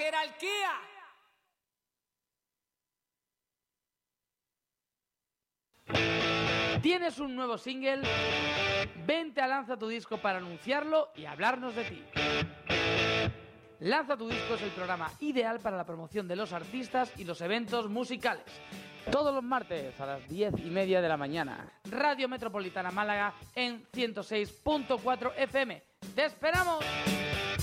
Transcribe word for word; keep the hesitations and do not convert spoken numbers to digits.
jerarquía. ¿Tienes un nuevo single? Vente a Lanza tu Disco para anunciarlo y hablarnos de ti. Lanza tu Disco es el programa ideal para la promoción de los artistas y los eventos musicales. Todos los martes a las diez y media de la mañana. Radio Metropolitana Málaga en ciento seis punto cuatro F M. ¡Te esperamos!